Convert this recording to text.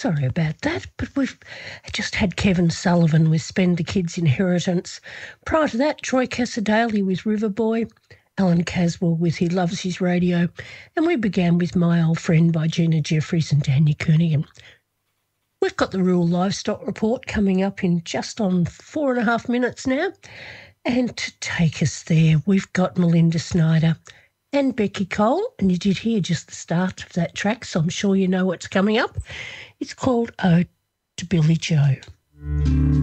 Sorry about that, but we've just had Kevin Sullivan with Spend the Kids' Inheritance. Prior to that, Troy Casadale with Riverboy, Alan Caswell with He Loves His Radio, and we began with My Old Friend by Gina Jeffries and Tanya Kernaghan. We've got the Rural Livestock Report coming up in just on 4.5 minutes now, and to take us there, we've got Melinda Snyder and Becky Cole, and you did hear just the start of that track, so I'm sure you know what's coming up. It's called Ode to Billy Joe.